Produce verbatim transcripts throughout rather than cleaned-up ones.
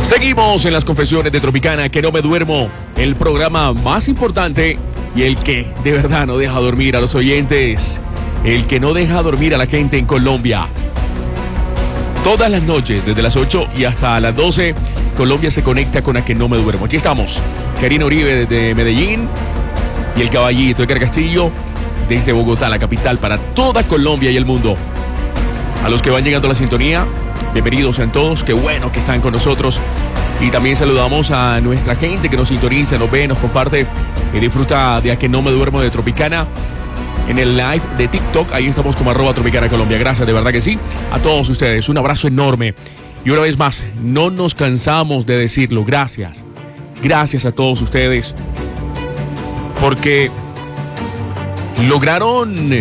Seguimos en las confesiones de Tropicana, que no me duermo, el programa más importante y el que de verdad no deja dormir a los oyentes, el que no deja dormir a la gente en Colombia. Todas las noches, desde las ocho y hasta las doce, Colombia se conecta con A Que No Me Duermo. Aquí estamos, Karina Uribe desde Medellín y el Caballito Edgar Castillo desde Bogotá, la capital, para toda Colombia y el mundo. A los que van llegando a la sintonía, bienvenidos sean todos, qué bueno que están con nosotros. Y también saludamos a nuestra gente que nos sintoniza, nos ve, nos comparte y disfruta de A Que No Me Duermo de Tropicana en el live de TikTok. Ahí estamos como arroba Tropicana Colombia. Gracias, de verdad que sí, a todos ustedes. Un abrazo enorme. Y una vez más, no nos cansamos de decirlo. Gracias. Gracias a todos ustedes. Porque lograron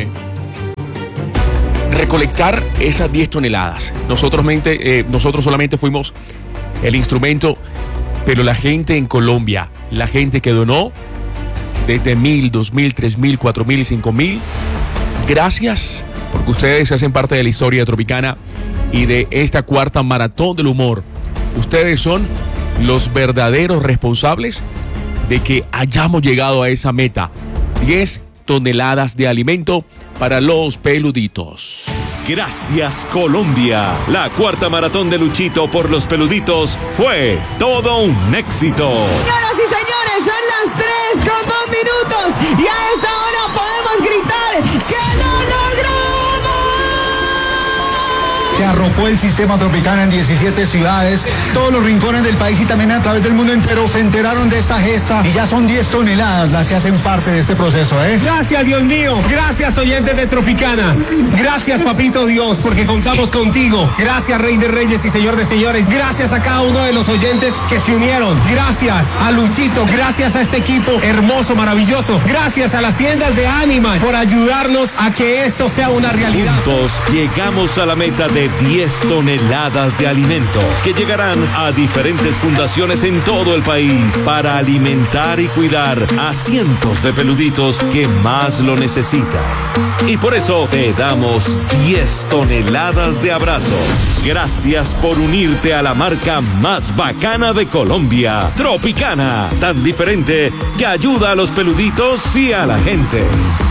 recolectar esas diez toneladas. Nosotros, mente, eh, nosotros solamente fuimos el instrumento, pero la gente en Colombia, la gente que donó desde mil, dos mil, tres mil, cuatro mil y cinco mil, gracias, porque ustedes hacen parte de la historia Tropicana y de esta cuarta maratón del humor. Ustedes son los verdaderos responsables de que hayamos llegado a esa meta, diez toneladas de alimento para los peluditos. Gracias, Colombia. La cuarta maratón de Luchito por los peluditos fue todo un éxito. Señoras y señores, son las tres con dos minutos y a esta hora podemos gritar que lo logramos. Se arropó el sistema Tropicana en diecisiete ciudades, todos los rincones del país y también a través del mundo entero se enteraron de esta gesta y ya son diez toneladas las que hacen parte de este proceso, ¿eh? Gracias, Dios mío. Gracias, oyentes de Tropicana. Gracias, papito Dios, porque contamos contigo. Gracias, Rey de Reyes y Señor de Señores. Gracias a cada uno de los oyentes que se unieron. Gracias a Luchito. Gracias a este equipo hermoso, maravilloso. Gracias a las tiendas de Animal por ayudarnos a que esto sea una realidad. Juntos llegamos a la meta de diez toneladas de alimento que llegarán a diferentes fundaciones en todo el país para alimentar y cuidar a cientos de peluditos que más lo necesitan. Y por eso te damos diez toneladas de abrazos. Gracias por unirte a la marca más bacana de Colombia, Tropicana, tan diferente que ayuda a los peluditos y a la gente.